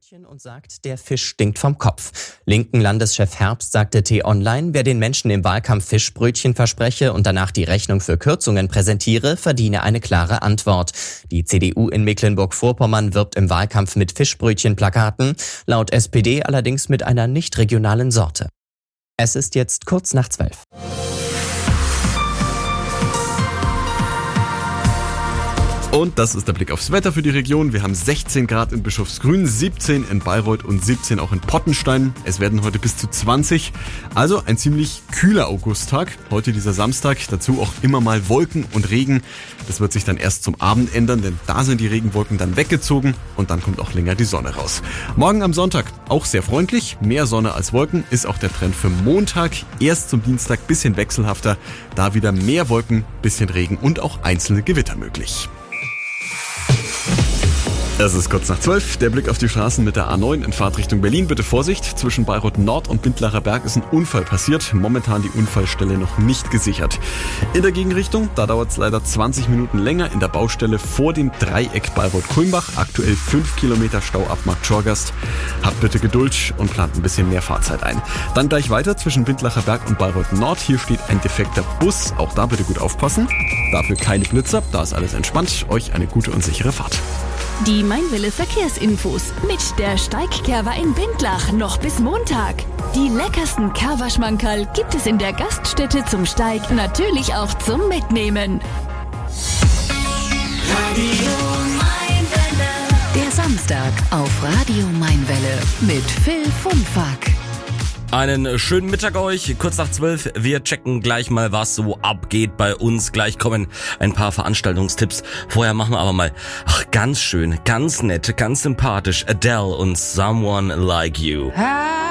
Und sagt, der Fisch stinkt vom Kopf. Linken Landeschef Herbst sagte T-Online, wer den Menschen im Wahlkampf Fischbrötchen verspreche und danach die Rechnung für Kürzungen präsentiere, verdiene eine klare Antwort. Die CDU in Mecklenburg-Vorpommern wirbt im Wahlkampf mit Fischbrötchenplakaten, laut SPD allerdings mit einer nicht regionalen Sorte. Es ist jetzt kurz nach 12. Und das ist der Blick aufs Wetter für die Region. Wir haben 16 Grad in Bischofsgrün, 17 in Bayreuth und 17 auch in Pottenstein. Es werden heute bis zu 20. Also ein ziemlich kühler Augusttag. Heute dieser Samstag. Dazu auch immer mal Wolken und Regen. Das wird sich dann erst zum Abend ändern, denn da sind die Regenwolken dann weggezogen und dann kommt auch länger die Sonne raus. Morgen am Sonntag auch sehr freundlich. Mehr Sonne als Wolken ist auch der Trend für Montag. Erst zum Dienstag bisschen wechselhafter. Da wieder mehr Wolken, bisschen Regen und auch einzelne Gewitter möglich. Es ist kurz nach 12. Der Blick auf die Straßen mit der A9 in Fahrtrichtung Berlin. Bitte Vorsicht, zwischen Bayreuth Nord und Bindlacher Berg ist ein Unfall passiert. Momentan die Unfallstelle noch nicht gesichert. In der Gegenrichtung, da dauert es leider 20 Minuten länger in der Baustelle vor dem Dreieck Bayreuth-Kulmbach. Aktuell 5 Kilometer Stau ab Markt Schorgast. Habt bitte Geduld und plant ein bisschen mehr Fahrzeit ein. Dann gleich weiter zwischen Bindlacher Berg und Bayreuth Nord. Hier steht ein defekter Bus. Auch da bitte gut aufpassen. Dafür keine Blitzer, da ist alles entspannt. Euch eine gute und sichere Fahrt. Die Mainwelle Verkehrsinfos mit der Steig-Kerwa in Bindlach noch bis Montag. Die leckersten Kerwa-Schmankerl gibt es in der Gaststätte zum Steig, natürlich auch zum Mitnehmen. Radio Mainwelle. Der Samstag auf Radio Mainwelle mit Phil Funfack. Einen schönen Mittag euch, kurz nach 12. Wir checken gleich mal, was so abgeht bei uns. Gleich kommen ein paar Veranstaltungstipps. Vorher machen wir aber mal, ganz schön, ganz nett, ganz sympathisch, Adele und Someone Like You.